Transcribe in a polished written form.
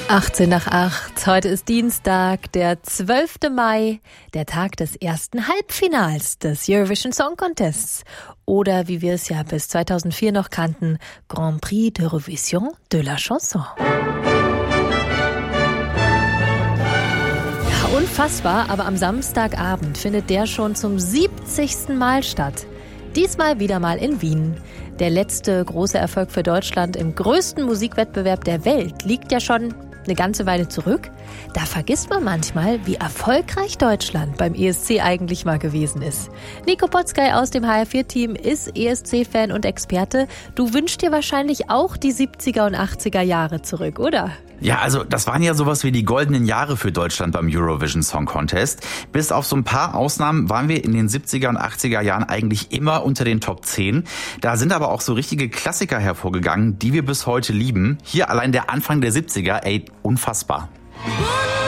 18:08. Heute ist Dienstag, der 12. Mai, der Tag des ersten Halbfinals des Eurovision Song Contests. Oder wie wir es ja bis 2004 noch kannten, Grand Prix d'Eurovision de la Chanson. Ja, unfassbar, aber am Samstagabend findet der schon zum 70. Mal statt. Diesmal wieder mal in Wien. Der letzte große Erfolg für Deutschland im größten Musikwettbewerb der Welt liegt ja schon eine ganze Weile zurück. Da vergisst man manchmal, wie erfolgreich Deutschland beim ESC eigentlich mal gewesen ist. Nico Potzkei aus dem HR4-Team ist ESC-Fan und Experte. Du wünschst dir wahrscheinlich auch die 70er und 80er Jahre zurück, oder? Ja, also das waren ja sowas wie die goldenen Jahre für Deutschland beim Eurovision Song Contest. Bis auf so ein paar Ausnahmen waren wir in den 70er und 80er Jahren eigentlich immer unter den Top 10. Da sind aber auch so richtige Klassiker hervorgegangen, die wir bis heute lieben. Hier allein der Anfang der 70er, unfassbar.